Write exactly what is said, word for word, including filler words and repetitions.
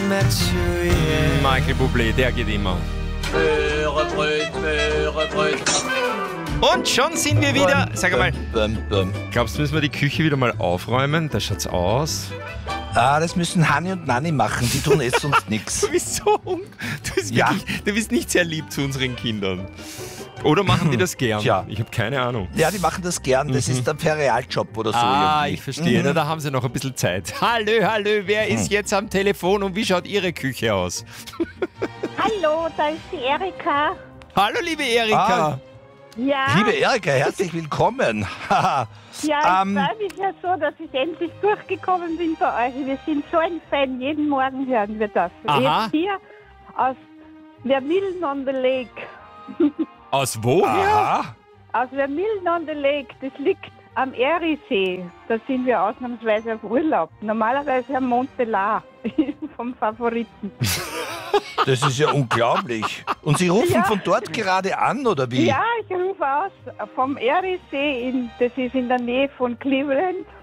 Michael Bublé, der geht immer. Und schon sind wir wieder. Sag mal, glaubst du, müssen wir die Küche wieder mal aufräumen? Da schaut's aus. Ah, das müssen Hanni und Nanni machen, die tun eh sonst nichts. Du bist so un- du bist, Ja. wirklich, du bist nicht sehr lieb zu unseren Kindern. Oder machen die das gern? Tja. Ich habe keine Ahnung. Ja, die machen das gern, das ist der Ferialjob oder so Ah, irgendwie. ich verstehe. Na, da haben sie noch ein bisschen Zeit. Hallo, hallo, wer ist jetzt am Telefon und wie schaut Ihre Küche aus? Hallo, da ist die Erika. Hallo, liebe Erika. Ah. Ja, Liebe Erika, herzlich willkommen. Haha. ja, ich ähm, freue mich ja so, dass ich endlich durchgekommen bin bei euch. Wir sind so ein Fan, jeden Morgen hören wir das. Aha. Jetzt hier aus Vermillen on the Lake. Aus wo? Aha. Aus Vermillen on the Lake, das liegt am Eriesee. Da sind wir ausnahmsweise auf Urlaub. Normalerweise am Montelar vom Favoriten. Das ist ja unglaublich. Und Sie rufen Ja. von dort gerade an, oder wie? Ja, ich rufe aus vom Eriesee, in, das ist in der Nähe von Cleveland.